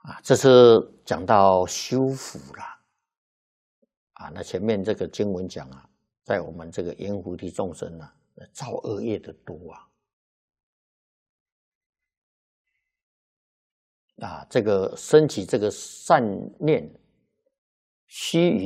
这是讲到修福啦。那前面这个经文讲在我们这个阎浮提众生造恶业的多这个升起这个善念须臾